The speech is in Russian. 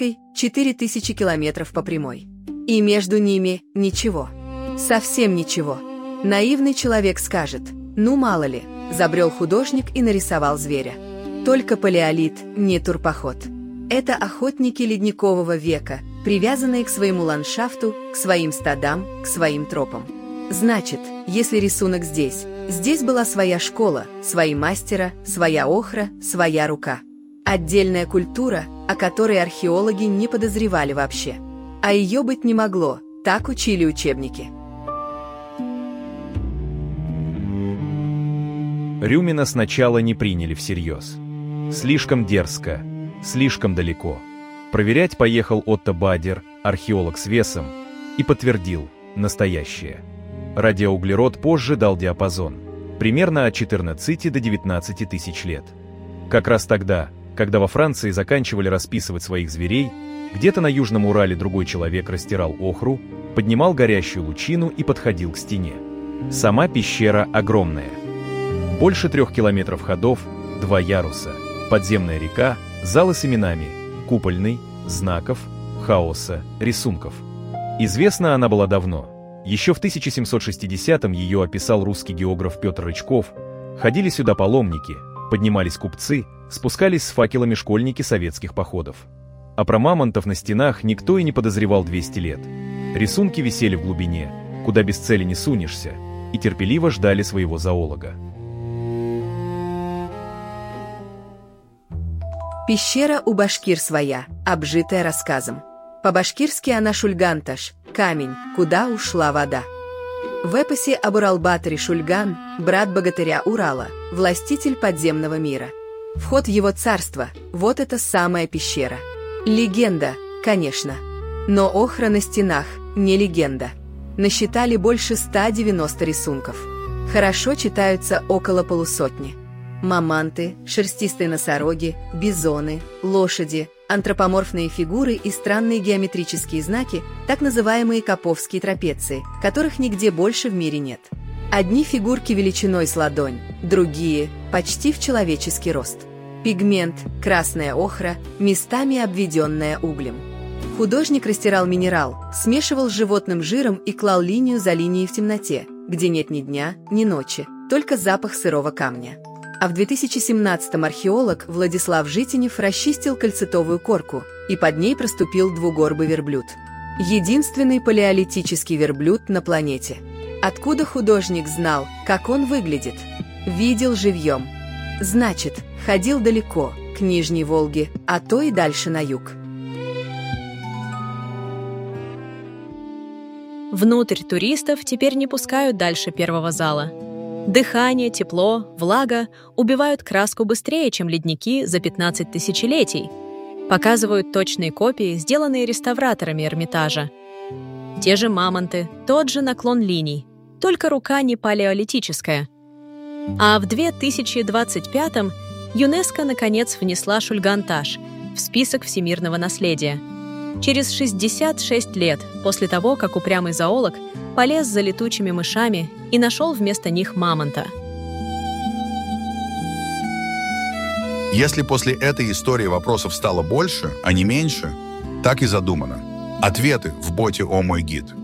точкой 4000 километров по прямой. И между ними ничего. Совсем ничего. Наивный человек скажет: ну мало ли, забрел художник и нарисовал зверя. Только палеолит, не турпоход. Это охотники ледникового века, привязанные к своему ландшафту, к своим стадам, к своим тропам. Значит, если рисунок здесь была своя школа, свои мастера, своя охра, своя рука. Отдельная культура, о которой археологи не подозревали вообще. А ее быть не могло, так учили учебники. Рюмина сначала не приняли всерьез. Слишком дерзко, слишком далеко. Проверять поехал Отто Бадер, археолог с весом, и подтвердил – настоящее. Радиоуглерод позже дал диапазон – примерно от 14 до 19 тысяч лет. Как раз тогда, когда во Франции заканчивали расписывать своих зверей, где-то на Южном Урале другой человек растирал охру, поднимал горящую лучину и подходил к стене. Сама пещера огромная. Больше 3 километров ходов, 2 яруса, подземная река, залы с именами, купольный, знаков, хаоса, рисунков. Известна она была давно. Еще в 1760-м ее описал русский географ Петр Рычков. Ходили сюда паломники, поднимались купцы, спускались с факелами школьники советских походов. А про мамонтов на стенах никто и не подозревал 200 лет. Рисунки висели в глубине, куда без цели не сунешься, и терпеливо ждали своего зоолога. Пещера у башкир своя, обжитая рассказом. По-башкирски она Шульганташ, камень, куда ушла вода. В эпосе об Урал-баторе Шульган, брат богатыря Урала, властитель подземного мира. Вход в его царство, вот эта самая пещера. Легенда, конечно. Но охра на стенах не легенда. Насчитали больше 190 рисунков. Хорошо читаются около полусотни. Маманты, шерстистые носороги, бизоны, лошади, антропоморфные фигуры и странные геометрические знаки, так называемые коповские трапеции, которых нигде больше в мире нет. Одни фигурки величиной с ладонь, другие – почти в человеческий рост. Пигмент, красная охра, местами обведенная углем. Художник растирал минерал, смешивал с животным жиром и клал линию за линией в темноте, где нет ни дня, ни ночи, только запах сырого камня. А в 2017-м археолог Владислав Житинев расчистил кальцитовую корку, и под ней проступил двугорбый верблюд. Единственный палеолитический верблюд на планете. Откуда художник знал, как он выглядит? Видел живьем. Значит, ходил далеко, к Нижней Волге, а то и дальше на юг. Внутрь туристов теперь не пускают дальше первого зала. Дыхание, тепло, влага убивают краску быстрее, чем ледники за 15 тысячелетий. Показывают точные копии, сделанные реставраторами Эрмитажа. Те же мамонты, тот же наклон линий, только рука не палеолитическая. А в 2025-м ЮНЕСКО наконец внесла Шульганташ в список всемирного наследия. Через 66 лет после того, как упрямый зоолог полез за летучими мышами и нашел вместо них мамонта. Если после этой истории вопросов стало больше, а не меньше, так и задумано. Ответы в боте «О мой гид».